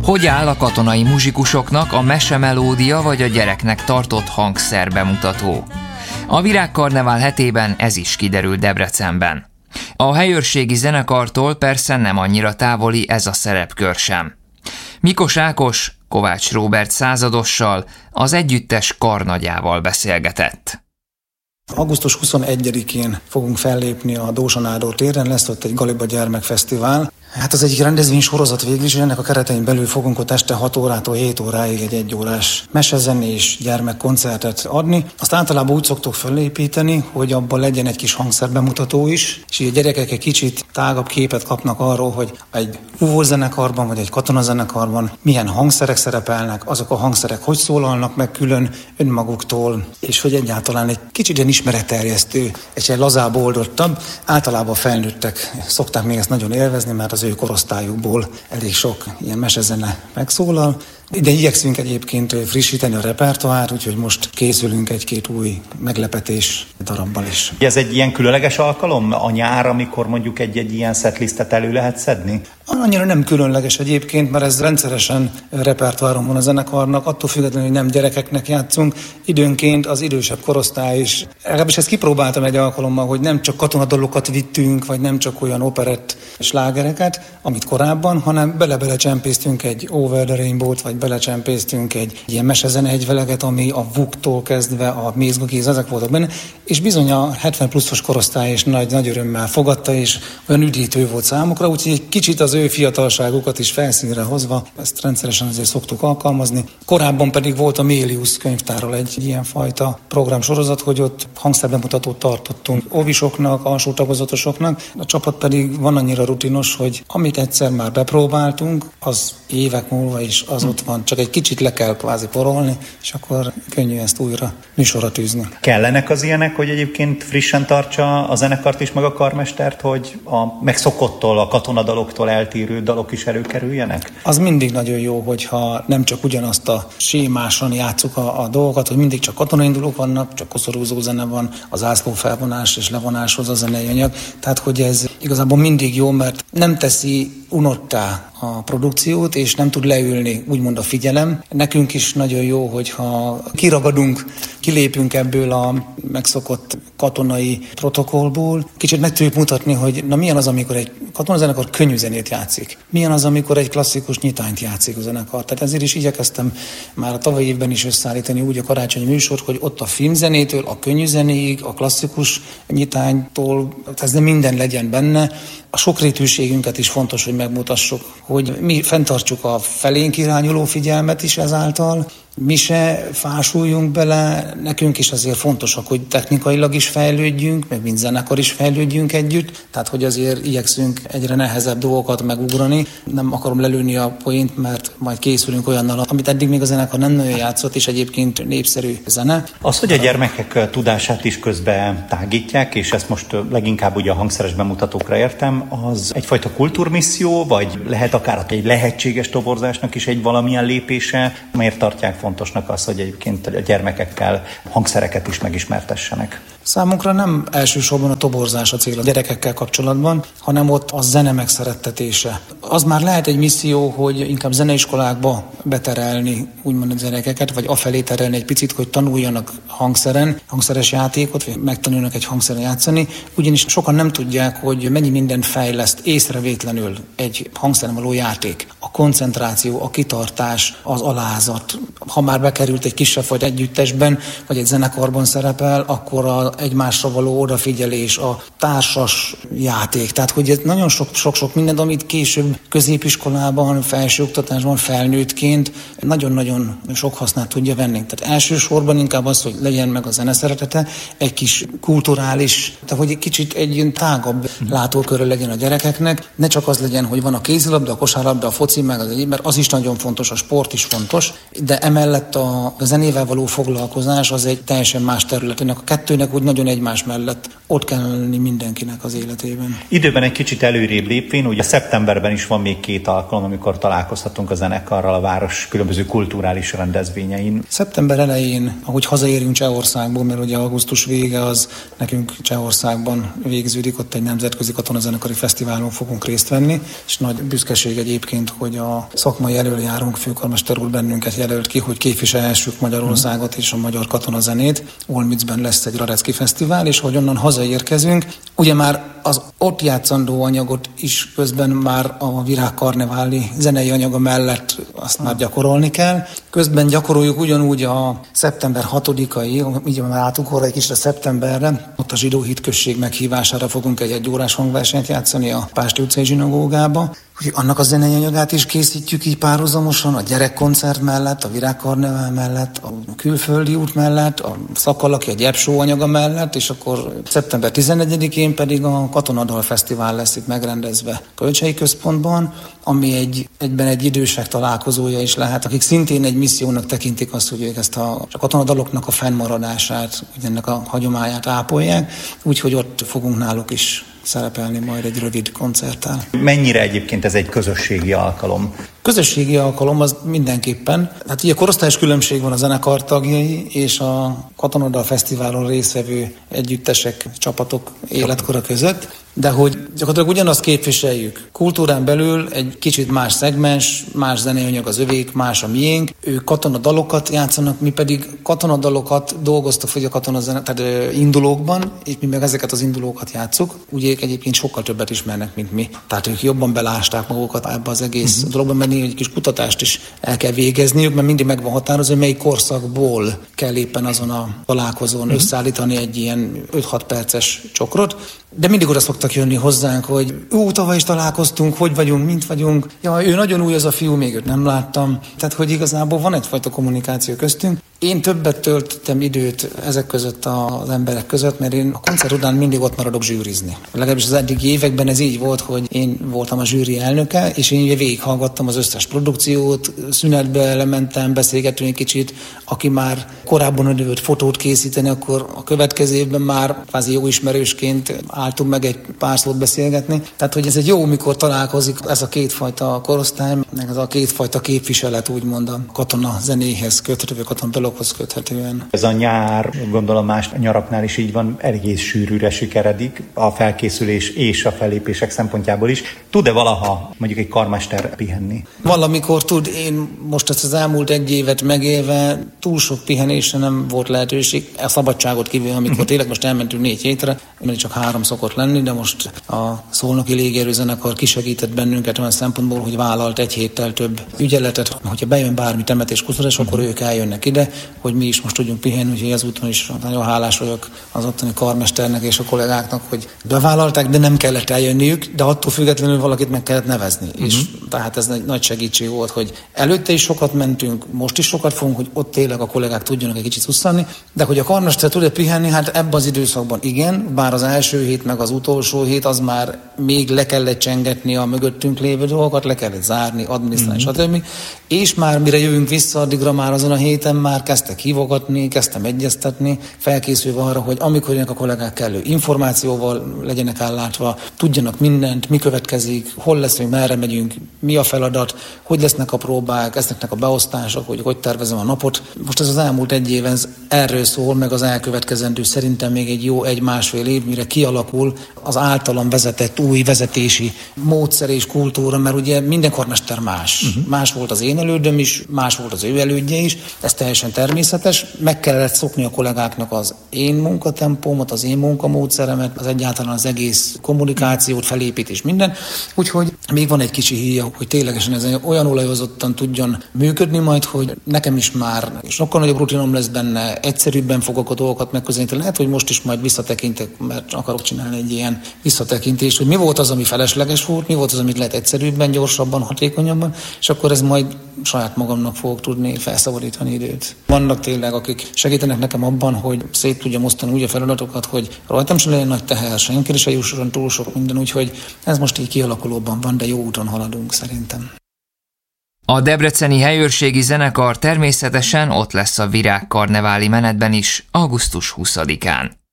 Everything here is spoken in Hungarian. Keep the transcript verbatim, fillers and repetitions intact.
Hogy áll a katonai muzsikusoknak a mesemelódia vagy a gyereknek tartott hangszer bemutató? A Virágkarnevál hetében ez is kiderült Debrecenben. A helyőrségi zenekartól persze nem annyira távoli ez a szerepkör sem. Mikos Ákos Kovács Róbert századossal, az együttes karnagyával beszélgetett. augusztus huszonegyedikén fogunk fellépni a Dózsa Nádor téren, lesz ott egy Galiba gyermekfesztivál. Hát az egyik rendezvénysorozat végül is, ennek a keretein belül fogunk ott este hat órától hét óráig egy egyórás mesezenés gyermekkoncertet adni. Azt általában úgy szoktuk fölépíteni, hogy abban legyen egy kis hangszerbemutató is, és így a gyerekek egy kicsit tágabb képet kapnak arról, hogy egy uvózenekarban vagy egy katonazenekarban milyen hangszerek szerepelnek, azok a hangszerek hogy szólalnak meg külön önmaguktól, és hogy egyáltalán egy kicsit ilyen ismeretterjesztő, egy ilyen lazább, oldottabb. Általában felnőttek szokták még ezt nagyon élvezni, mert az ő korosztályukból elég sok ilyen mesezene megszólal. De igyekszünk egyébként frissíteni a repertoárt, úgyhogy most készülünk egy-két új meglepetés darabbal is. Ez egy ilyen különleges alkalom a nyár, amikor mondjuk egy-egy ilyen setlistet elő lehet szedni? Annyira nem különleges egyébként, mert ez rendszeresen repertoáron van a zenekarnak, attól függetlenül, hogy nem gyerekeknek játszunk. Időnként az idősebb korosztály is. Legalábbis ezt kipróbáltam egy alkalommal, hogy nem csak katonadalokat vittünk, vagy nem csak olyan operett slágereket, amit korábban, hanem bele-bele csempésztünk egy Over the Rainbow-t, vagy belecsempésztünk egy ilyen mesezene egyveleget, ami a Vuktól kezdve a Mézga Géza, ezek voltak benne, és bizony a hetven pluszos korosztály is nagy, nagy örömmel fogadta, és olyan üdítő volt számukra, úgyhogy egy kicsit az ő fiatalságukat is felszínre hozva, ezt rendszeresen azért szoktuk alkalmazni. Korábban pedig volt a Mélius könyvtárral egy ilyenfajta programsorozat, hogy ott hangszerbemutatót tartottunk óvisoknak, alsó tagozatosoknak, a csapat pedig van annyira rutinos, hogy amit egyszer már bepróbáltunk, az évek múlva is az ott van, csak egy kicsit le kell kvázi porolni, és akkor könnyű ezt újra műsorra tűzni. Kellenek az ilyenek, hogy egyébként frissen tartsa a zenekart is, meg a karmestert, hogy a megszokottól, a katonadaloktól eltérő dalok is előkerüljenek? Az mindig nagyon jó, hogyha nem csak ugyanazt a sémásan játsszuk a, a dolgokat, hogy mindig csak katonaindulók vannak, csak koszorúzó zene van, az zászlófelvonás és levonáshoz a zenei anyag. Tehát, hogy ez igazából mindig jó, mert nem teszi unottá a produkciót, és nem tud leülni úgymond a figyelem. Nekünk is nagyon jó, hogyha kiragadunk, kilépünk ebből a megszokott katonai protokollból. Kicsit meg tudjuk mutatni, hogy na milyen az, amikor egy katonazenekar könnyű zenét játszik. Milyen az, amikor egy klasszikus nyitányt játszik a zenekar. Tehát ezért is igyekeztem már a tavalyi évben is összeállítani úgy a karácsonyi műsort, hogy ott a filmzenétől, a könnyű zenéig, a klasszikus nyitánytól, ez nem minden legyen benne. A sokrétűségünket is fontos, hogy megmutassuk, hogy mi fenntartsuk a felénk irányuló figyelmet is ezáltal, mi se fásuljunk bele, nekünk is azért fontosak, hogy technikailag is fejlődjünk, meg mint zenekar is fejlődjünk együtt, tehát hogy azért igyekszünk egyre nehezebb dolgokat megugrani. Nem akarom lelőni a poént, mert majd készülünk olyannal, amit eddig még a zenekar nem nagyon játszott, és egyébként népszerű zene. Az, hogy a gyermekek tudását is közben tágítják, és ezt most leginkább ugye a hangszeres bemutatókra értem, az egyfajta kultúrmisszió, vagy lehet akár egy lehetséges toborzásnak is egy valamilyen lépése, miért tartják fontosnak az, hogy egyébként a gyermekekkel hangszereket is megismertessenek? Számunkra nem elsősorban a toborzás a cél a gyerekekkel kapcsolatban, hanem ott a zene megszerettetése. Az már lehet egy misszió, hogy inkább zeneiskolákba beterelni úgymond a gyerekeket, vagy afelé terelni egy picit, hogy tanuljanak hangszeren, hangszeres játékot, vagy megtanuljanak egy hangszeren játszani. Ugyanis sokan nem tudják, hogy mennyi mindent fejleszt észrevétlenül egy hangszeren való játék. A koncentráció, a kitartás, az alázat. Ha már bekerült egy kisebb vagy együttesben, vagy egy zenekarban szerepel, akkor a egymásra való odafigyelés, a társas játék. Tehát, hogy ez nagyon sok-sok mindent, amit később középiskolában, felsőoktatásban, felnőttként nagyon-nagyon sok hasznát tudja venni. Tehát elsősorban inkább az, hogy legyen meg a zeneszeretete, egy kis kulturális, tehát hogy egy kicsit egy ilyen tágabb látókörre legyen a gyerekeknek. Ne csak az legyen, hogy van a kézilabda, a kosárlabda, a foci, meg az egyéb, mert az is nagyon fontos, a sport is fontos, de emellett a zenével való foglalkozás az egy teljesen más területének. A kettőnek úgy nagyon egymás mellett ott kell lenni mindenkinek az életében. Időben egy kicsit előrébb lépvén, ugye szeptemberben is van még két alkalom, amikor találkozhatunk a zenekarral a város különböző kulturális rendezvényein. Szeptember elején, ahogy hazaérünk Csehországból, mert ugye augusztus vége az nekünk Csehországban végződik, ott egy nemzetközi katonazenekari fesztiválon fogunk részt venni, és nagy büszkeség egyébként, hogy hogy a szakmai előjárunk főkarmester úr bennünket jelölt ki, hogy képviselhessük Magyarországot és a magyar katonazenét. Olmützben lesz egy Rarecki Fesztivál, és hogy onnan hazaérkezünk, ugye már az ott játszandó anyagot is közben már a virágkarneváli zenei anyaga mellett azt már gyakorolni kell. Közben gyakoroljuk ugyanúgy a szeptember hatodikai, így már átugorra egy kicsit a szeptemberre, ott a zsidó hitközség meghívására fogunk egy egyórás hangversenyt játszani a Pásti utcai zsinagógába. Úgyhogy annak a zenei anyagát is készítjük így párhuzamosan, a gyerekkoncert mellett, a virágkarnevál mellett, a külföldi út mellett, a Szakalaki, a Gyepsó anyaga mellett, és akkor szeptember tizenegyedikén pedig a Katonadal Fesztivál lesz itt megrendezve Kölcsei Központban, ami egy, egyben egy idősek találkozója is lehet, akik szintén egy missziónak tekintik azt, hogy ők ezt a, a katonadaloknak a fennmaradását, hogy ennek a hagyományát ápolják, úgyhogy ott fogunk náluk is szerepelni majd egy rövid koncerttel. Mennyire egyébként ez egy közösségi alkalom? Közösségi alkalom az mindenképpen. Hát ugye korosztályos különbség van a zenekar tagjai és a Katonadal Fesztiválon résztvevő együttesek, csapatok életkora között, de hogy gyakorlatilag ugyanazt képviseljük. Kultúrán belül egy kicsit más szegmens, más zeneanyag az övék, más a miénk. Ők katonadalokat játszanak, mi pedig katonadalokat dolgoztak hogy a katonazene, tehát indulókban, és mi meg ezeket az indulókat játsszuk. Ugye ők egyébként sokkal többet ismernek, mint mi. Tehát ők jobban belásták magukat ebbe az egész uh-huh. dologban, mert egy kis kutatást is el kell végezniük, mert mindig meg van határozva, hogy melyik korszakból kell éppen azon a találkozón uh-huh. összeállítani egy ilyen öt-hat perces csokrot. De mindig oda szoktak jönni hozzánk, hogy ó, tavaly is találkoztunk, hogy vagyunk, mint vagyunk. Ja, ő nagyon új az a fiú, még őt nem láttam. Tehát, hogy igazából van egyfajta kommunikáció köztünk. Én többet töltöttem időt ezek között az emberek között, mert én a koncert után mindig ott maradok zsűrizni. Legalábbis az eddigi években ez így volt, hogy én voltam a zsűri elnöke, és én ugye végighallgattam az összes produkciót, szünetbe lementem, beszélgettünk egy kicsit, aki már korábban időt fotót készíteni, akkor a következő évben már kvázi jó ismerősként álltunk meg egy pár szót beszélgetni. Tehát, hogy ez egy jó, mikor találkozik ez a kétfajta korosztály, meg ez a kétfajta képviselet, úgymond a katona zenéhez köthető, katona dalokhoz köthetően. Ez a nyár, gondolom más nyaraknál is így van, egész sűrűre sikeredik a felkészülés és a fellépések szempontjából is. Tud-e valaha mondjuk egy karmester pihenni? Valamikor tud. Én most ezt az elmúlt egy évet megélve túl sok pihenésre nem volt lehetőség. A szabadságot kívül, amikor tényleg most elmentünk négy hétre, mert csak három szokott lenni, de most a Szolnoki Légierőzenekar kisegített bennünket olyan szempontból, hogy vállalt egy héttel több ügyeletet. Hogyha bejön bármi temetés, kuszorás, akkor ők eljönnek ide, hogy mi is most tudjunk pihenni, úgyhogy ezúton is nagyon hálás vagyok az ottani karmesternek és a kollégáknak, hogy bevállalták, de nem kellett eljönniük, de attól függetlenül valakit meg kellett nevezni. Uh-huh. És tehát ez egy nagy segítség volt, hogy előtte is sokat mentünk, most is sokat fogunk, hogy ott tényleg a kollégák tudjanak egy kicsit szusszanni, de hogy a karmester tud-e pihenni, hát ebben az időszakban igen, bár az első hét meg az utolsó hét az már még le kellett csengetni a mögöttünk lévő dolgokat, le kellett zárni, adminisztrálni, uh-huh. stb. És már mire jövünk vissza, addigra már azon a héten már kezdtek hívogatni, kezdtem egyeztetni, felkészülve arra, hogy amikor jönnek a kollégák kellő információval legyenek ellátva, tudjanak mindent, mi következik, hol leszünk, merre megyünk, mi a feladat, hogy lesznek a próbák, lesznek a beosztások, hogy hogy tervezem a napot. Most ez az elmúlt egy év, ez erről szól, meg az elkövetkezendő szerintem még egy jó egy-másfél év, mire kialakul az általam vezetett új vezetési módszer és kultúra, mert ugye minden karmester más. Uh-huh. Más volt az én elődöm is, más volt az ő elődje is, ez teljesen természetes. Meg kellett szokni a kollégáknak az én munkatempómat, az én munkamódszeremet, az egyáltalán az egész kommunikációt, felépítés, minden. Úgyhogy még van egy kicsi híja, hogy ténylegesen ez olyan olajozottan tudjon működni majd, hogy nekem is már sokkal nagyobb rutinom lesz benne, egyszerűbben fogok a dolgokat megközelíteni. Lehet, hogy most is majd visszatekintek, mert akarok csinálni egy ilyen visszatekintést, hogy mi volt az, ami felesleges volt, mi volt az, amit lehet egyszerűbben, gyorsabban, hatékonyabban, és akkor ez majd saját magamnak fogok tudni felszabadítani időt. Vannak tényleg, akik segítenek nekem abban, hogy szét tudjam osztani úgy a feladatokat, hogy rajtam sem legyen nagy teher, senkire se jusson túl sok minden, úgyhogy ez most így kialakulóban van, de jó úton haladunk szerintem. A debreceni helyőrségi zenekar természetesen ott lesz a virágkarneváli menetben is augusztus huszadikán.